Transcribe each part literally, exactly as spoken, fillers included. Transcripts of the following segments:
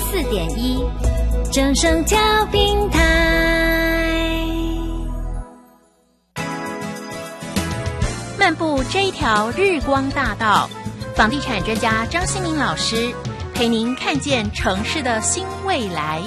四点一，正声调频台。漫步这一条日光大道，房地产专家张新民老师陪您看见城市的新未来。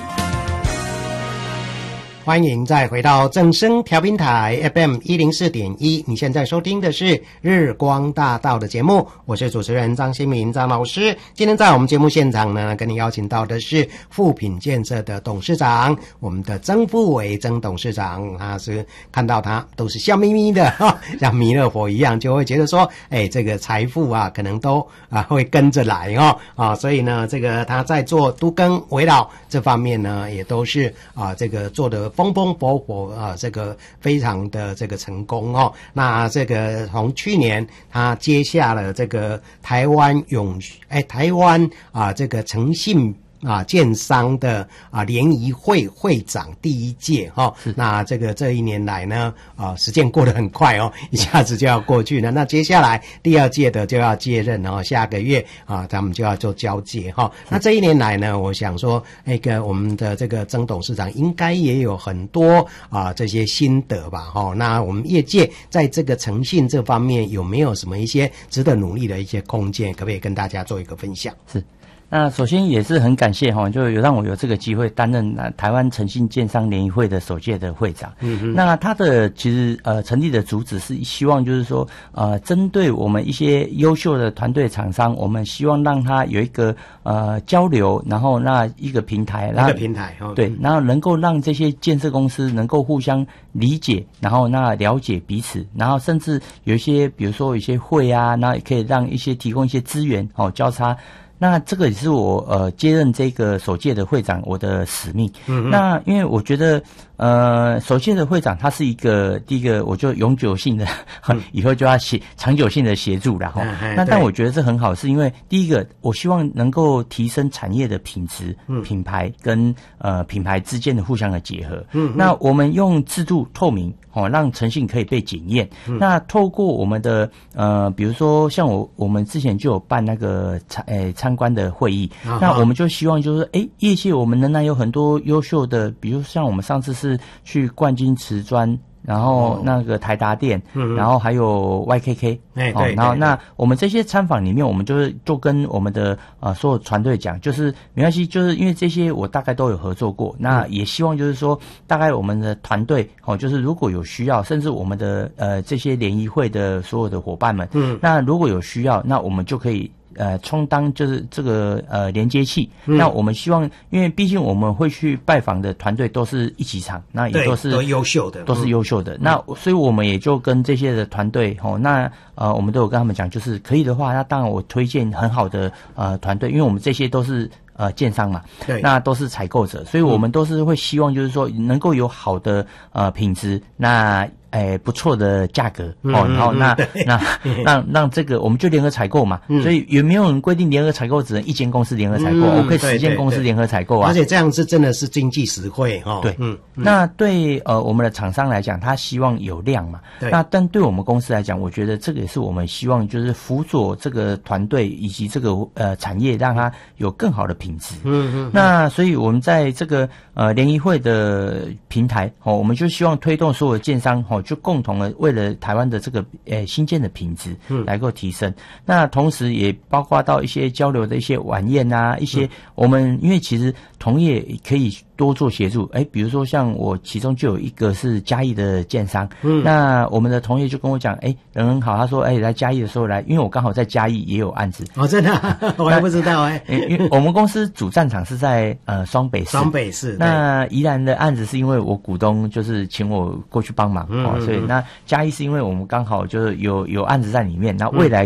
欢迎再回到正声调频台 F M 一零四点一，你现在收听的是日光大道的节目，我是主持人张新民张老师。今天在我们节目现场呢，跟你邀请到的是富品建设的董事长，我们的曾富伟曾董事长，他是看到他都是笑眯眯的，哦、像弥勒佛一样，就会觉得说，哎，这个财富啊，可能都啊会跟着来哦啊，所以呢，这个他在做都更围绕这方面呢，也都是啊这个做的风风火火啊，这个非常的这个成功哦。那这个从去年他接下了这个台湾永哎台湾啊这个诚信啊，建商的啊联谊会会长第一届哈、哦，那这个这一年来呢，啊时间过得很快哦，一下子就要过去了。那接下来第二届的就要接任哦，下个月啊，他们就要做交接哈、哦。那这一年来呢，我想说，那个我们的这个曾董事长应该也有很多啊这些心得吧哈、哦。那我们业界在这个诚信这方面有没有什么一些值得努力的一些空间，可不可以跟大家做一个分享？ 是。那首先也是很感谢哈，就有让我有这个机会担任台湾诚信建商联谊会的首届的会长。嗯哼。那他的其实呃成立的主旨是希望就是说呃针对我们一些优秀的团队厂商，我们希望让他有一个呃交流，然后那一个平台， 一个平台哦， 对，然后能够让这些建设公司能够互相理解，然后那了解彼此，然后甚至有一些比如说有一些会啊，那也可以让一些提供一些资源哦交叉。那这个也是我呃接任这个首届的会长我的使命。嗯，那因为我觉得呃首届的会长他是一个第一个我就永久性的，嗯、以后就要协长久性的协助啦。哈、嗯。那但我觉得这很好，是因为第一个我希望能够提升产业的品质、嗯、品牌跟呃品牌之间的互相的结合。嗯，那我们用制度透明。哦，让诚信可以被检验。嗯、那透过我们的呃，比如说像我我们之前就有办那个参诶参观的会议，啊、那我们就希望就是说，诶，业界我们仍然有很多优秀的，比如像我们上次是去冠军瓷砖。然后那个台达电，嗯、然后还有 Y K K， 哎、欸，对，然后那我们这些参访里面，我们就是就跟我们的呃所有团队讲，就是没关系，就是因为这些我大概都有合作过，那也希望就是说，大概我们的团队哦，就是如果有需要，甚至我们的呃这些联谊会的所有的伙伴们，嗯，那如果有需要，那我们就可以。呃，充当就是这个呃连接器。嗯、那我们希望，因为毕竟我们会去拜访的团队都是一级厂，那也都是都优秀的， 都是优秀的。嗯、那所以我们也就跟这些的团队哦，那呃我们都有跟他们讲，就是可以的话，那当然我推荐很好的呃团队，因为我们这些都是。呃，建商嘛，对，那都是采购者，所以我们都是会希望，就是说能够有好的呃品质，那诶不错的价格哦，嗯、然后那那让让这个我们就联合采购嘛，嗯、所以有没有人规定联合采购只能一间公司联合采购？嗯、我可以十间公司联合采购啊， 而且这样子真的是经济实惠哦。 对，嗯，嗯那对呃我们的厂商来讲，他希望有量嘛，那但对我们公司来讲，我觉得这个也是我们希望就是辅佐这个团队以及这个呃产业，让它有更好的品质。嗯嗯。那所以我们在这个呃联谊会的平台哦，我们就希望推动所有的建商哦，就共同的为了台湾的这个呃新建的品质来够提升。嗯、那同时也包括到一些交流的一些晚宴啊，一些、嗯、我们因为其实同业可以多做协助，哎，比如说像我其中就有一个是嘉义的建商，嗯，那我们的同业就跟我讲，哎，人很好，他说，哎，来嘉义的时候来，因为我刚好在嘉义也有案子， 哦，真的、啊，我还不知道哎， 因为我们公司主战场是在呃双北市， 双北市， 那宜兰的案子是因为我股东就是请我过去帮忙、嗯、哦，所以那嘉义是因为我们刚好就是有有案子在里面，那未来